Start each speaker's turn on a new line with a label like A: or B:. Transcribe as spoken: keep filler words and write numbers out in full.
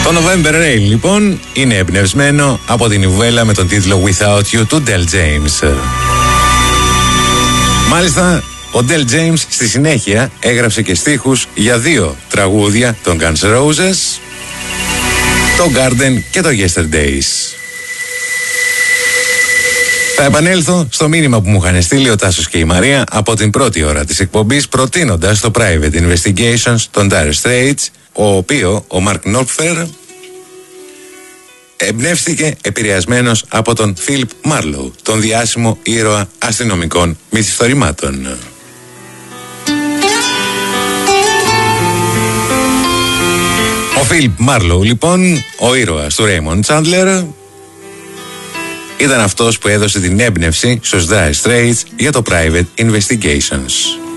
A: Το November Rain λοιπόν είναι εμπνευσμένο από την νουβέλα με τον τίτλο Without You του Del James. Μάλιστα, ο Del James στη συνέχεια έγραψε και στίχους για δύο τραγούδια των Guns N' Roses, το Garden και το Yesterdays. Θα επανέλθω στο μήνυμα που μου είχαν στείλει ο Τάσος και η Μαρία από την πρώτη ώρα της εκπομπής, προτείνοντας το Private Investigations των Dire Straits, ο οποίο ο Mark Knopfler εμπνεύστηκε επηρεασμένος από τον Philip Marlowe, τον διάσημο ήρωα αστυνομικών μυθιστορημάτων. Ο Philip Marlowe λοιπόν, ο ήρωας του Raymond Chandler, ήταν αυτός που έδωσε την έμπνευση στους Dire Straits για το Private Investigations.